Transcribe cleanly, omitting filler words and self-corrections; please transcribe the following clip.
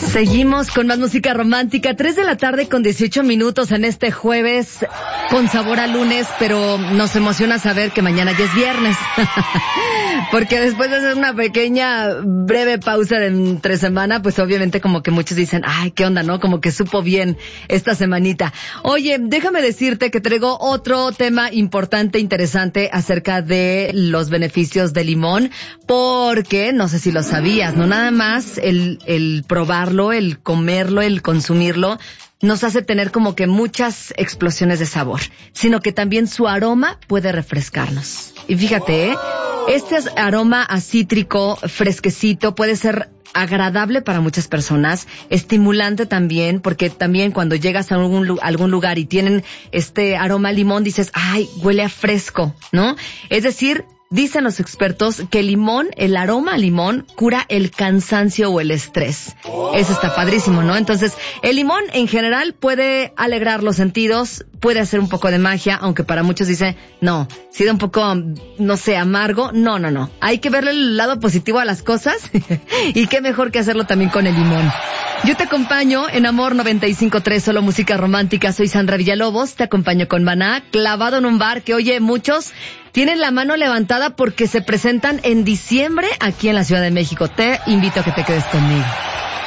Seguimos con más música romántica, 3 de la tarde con 18 minutos en este jueves con sabor a lunes, pero nos emociona saber que mañana ya es viernes. Porque después de hacer una pequeña, breve pausa de entre semana, pues obviamente como que muchos dicen, ay, qué onda, ¿no? Como que supo bien esta semanita. Oye, déjame decirte que traigo otro tema importante, interesante acerca de los beneficios del limón, porque no sé si lo sabías, no nada más el probarlo, el comerlo, el consumirlo, nos hace tener como que muchas explosiones de sabor, sino que también su aroma puede refrescarnos. Y fíjate, este aroma a cítrico, fresquecito, puede ser agradable para muchas personas, estimulante también, porque también cuando llegas a algún lugar y tienen este aroma a limón, dices, ay, huele a fresco, ¿no? Es decir, dicen los expertos que el limón, el aroma a limón, cura el cansancio o el estrés. Eso está padrísimo, ¿no? Entonces, el limón en general puede alegrar los sentidos, puede hacer un poco de magia, aunque para muchos dice, no, si da un poco, no sé, amargo. No. Hay que verle el lado positivo a las cosas y qué mejor que hacerlo también con el limón. Yo te acompaño en Amor 95.3, solo música romántica. Soy Sandra Villalobos, te acompaño con Maná, clavado en un bar que, oye, muchos tienen la mano levantada porque se presentan en diciembre aquí en la Ciudad de México. Te invito a que te quedes conmigo.